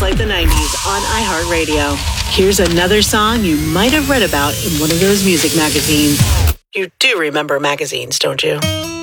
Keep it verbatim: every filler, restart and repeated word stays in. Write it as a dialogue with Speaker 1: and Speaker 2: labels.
Speaker 1: like the nineties on iHeartRadio. Here's another song you might have read about in one of those music magazines. You do remember magazines, don't you?